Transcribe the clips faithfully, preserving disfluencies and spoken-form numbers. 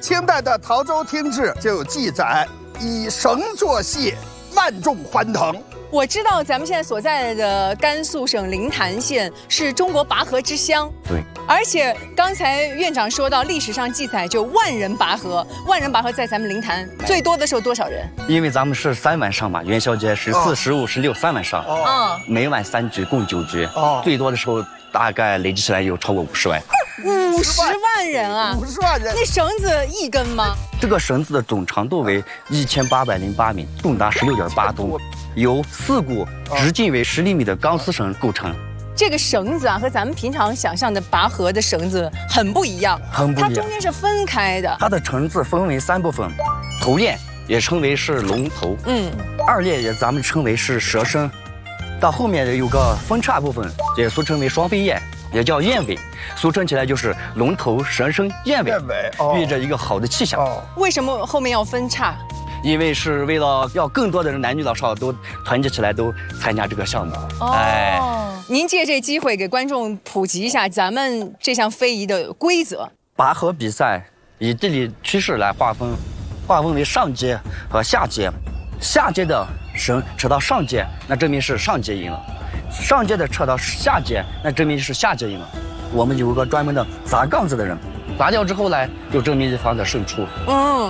清代的《陶州听志》就有记载：以绳作蟹，万众欢腾。 我知道咱们现在所在的甘肃省临潭县是中国拔河之乡， 对。 而且刚才院长说到，历史上记载就万人拔河，万人拔河在咱们临潭最多的时候多少人？ 因为咱们是三晚上嘛，元宵节十四、十五、十六三晚上， 哦， 每晚三局，共九局， 哦， 最多的时候大概累积起来有超过五十万。 五十万人啊！ 五十万人， 那绳子一根吗？ 这个绳子的总长度为一千八百零八米，重达十六点八吨，由四股直径为十厘米的钢丝绳构成。 这个绳子啊，和咱们平常想象的拔河的绳子很不一样， 很不一样。 它中间是分开的。 它的绳子分为三部分，头链也称为是龙头，嗯，二链也咱们称为是蛇身，到后面有个分叉部分，也俗称为双飞燕，也叫燕尾，俗称起来就是龙头、蛇身、燕尾， 燕尾，哦， 寓着一个好的气象。哦， 为什么后面要分叉？ 因为是为了要更多的人，男女老少都团结起来，都参加这个项目。 哦，哎，您借这机会给观众普及一下咱们这项非遗的规则。 拔河比赛以地理趋势来划分，划分为上阶和下阶。下阶的绳扯到上阶，那证明是上阶赢了；上阶的扯到下阶，那证明是下阶赢了。我们有个专门的砸杠子的人，砸掉之后呢，就证明一方的胜出。嗯。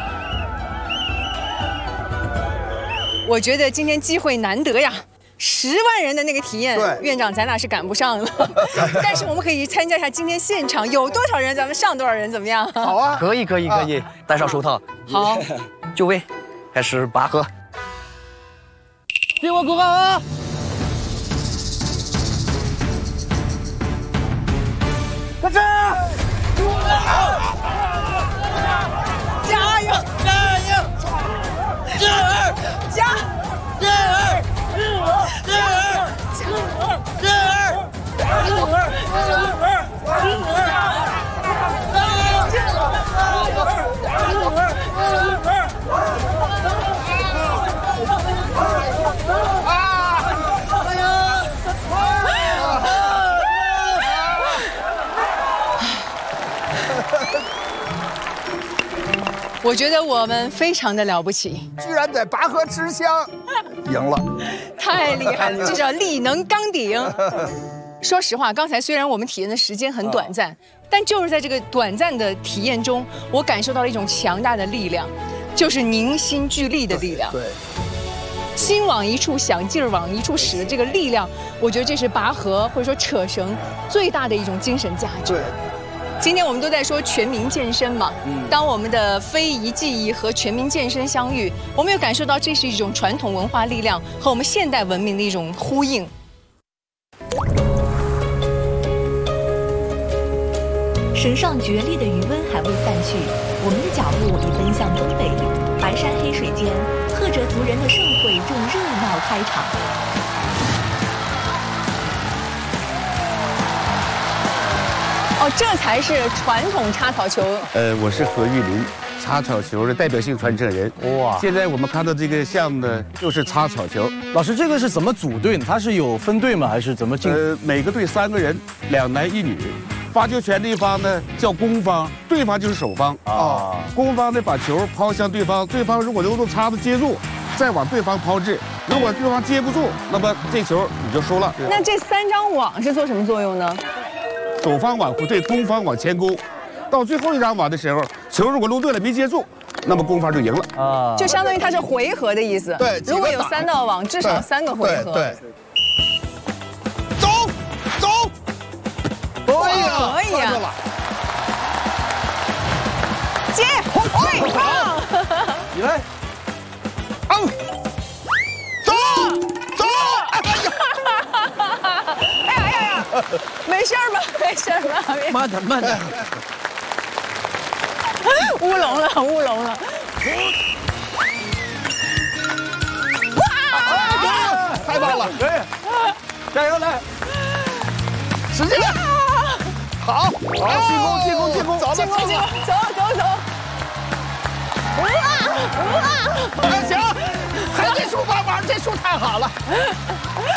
我觉得今天机会难得呀，十万人的那个体验，院长咱俩是赶不上了，但是我们可以参加一下今天现场有多少人，咱们上多少人，怎么样？ 好啊， 可以可以可以，啊、戴上手套， 好， 就位，开始拔河， 给我鼓掌啊！开始！ 加油！ 加油！ 加二加加二加二加二加二我觉得我们非常的了不起， 居然在拔河之乡赢了， 太厉害了，这叫力能刚鼎。说实话，刚才虽然我们体验的时间很短暂，但就是在这个短暂的体验中，我感受到了一种强大的力量，就是凝心聚力的力量。 对， 心往一处想，劲儿往一处使的这个力量，我觉得这是拔河或者说扯绳最大的一种精神价值。 对。 今天我们都在说全民健身嘛，当我们的非遗技艺和全民健身相遇，我们有感受到这是一种传统文化力量和我们现代文明的一种呼应。 绳上绝丽的余温还未散去，我们的脚步已奔向东北，白山黑水间，赫哲族人的盛会正热闹开场。 哦，这才是传统插草球。 呃，我是何玉林，插草球的代表性传承人。哇！现在我们看到这个项目呢，就是插草球。 老师，这个是怎么组队呢？它是有分队吗？还是怎么进？ 呃，每个队三个人，两男一女。发球权的一方呢叫攻方，对方就是守方啊。攻方呢把球抛向对方，对方如果能用叉子接住，再往对方抛掷。如果对方接不住，那么这球你就输了。 那这三张网是做什么作用呢？ 守方往后退，攻方往前攻，到最后一张网的时候，球如果漏对了没接住，那么攻方就赢了啊，就相当于它是回合的意思。 对， 如果有三道网，至少三个回合。 对，走走， 可以啊，可以啊，接，对，棒， 你来， 啊，走走， 哎呀哎呀！ 没事吧？没事吧？ 慢点，慢点。 乌龙了，乌龙了！ 哇！太棒了！ 可以，加油来！ 使劲！好，好，进攻，进攻，进攻！走， 进攻，进攻！走走走！哇哇！ 行，还这树帮忙，这树太好了！